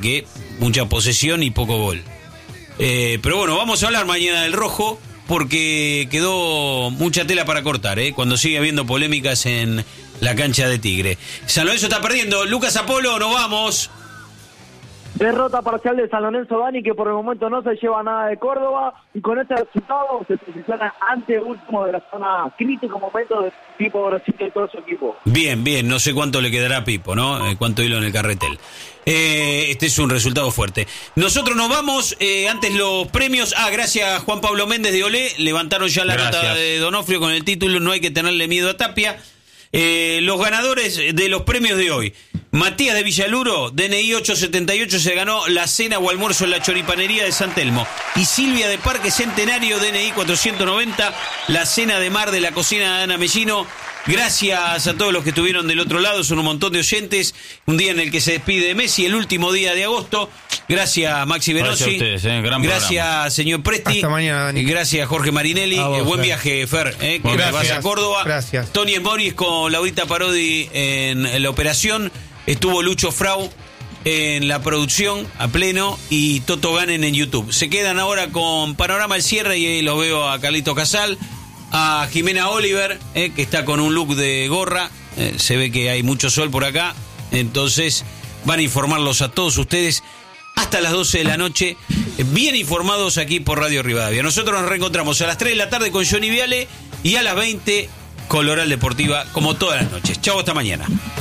que mucha posesión y poco gol. Pero bueno, vamos a hablar mañana del rojo porque quedó mucha tela para cortar, cuando sigue habiendo polémicas en la cancha de Tigre. San Lorenzo está perdiendo. Lucas Apolo, nos vamos. Derrota parcial de San Lorenzo, Dani, que por el momento no se lleva nada de Córdoba, y con este resultado se posiciona ante último de la zona crítico momento de Pipo Grosito y todo su equipo. Bien, no sé cuánto le quedará a Pipo, ¿no? Cuánto hilo en el carretel. Este es un resultado fuerte. Nosotros nos vamos, antes los premios. Gracias Juan Pablo Méndez de Olé, levantaron ya la nota de Donofrio con el título No hay que tenerle miedo a Tapia. Los ganadores de los premios de hoy: Matías de Villaluro, DNI 878, se ganó la cena o almuerzo en la choripanería de San Telmo. Y Silvia de Parque Centenario, DNI 490, la cena de mar de la cocina de Ana Mellino. Gracias a todos los que estuvieron del otro lado, son un montón de oyentes. Un día en el que se despide de Messi, el último día de agosto. Gracias Maxi Venossi. Gracias señor Presti. Hasta mañana, Dani. Gracias Jorge Marinelli. Vos, buen Fer. viaje, Fer, que Gracias. vas a Córdoba. Gracias. Tony Moris con Laurita Parodi en la operación. Estuvo Lucho Frau en la producción a pleno y Toto Ganen en YouTube. Se quedan ahora con Panorama el cierre y ahí los veo a Carlito Casal, a Jimena Oliver, que está con un look de gorra. Se ve que hay mucho sol por acá, entonces van a informarlos a todos ustedes hasta las 12 de la noche, bien informados aquí por Radio Rivadavia. Nosotros nos reencontramos a las 3 de la tarde con Johnny Viale y a las 20 con Loral Deportiva, como todas las noches. Chau, hasta mañana.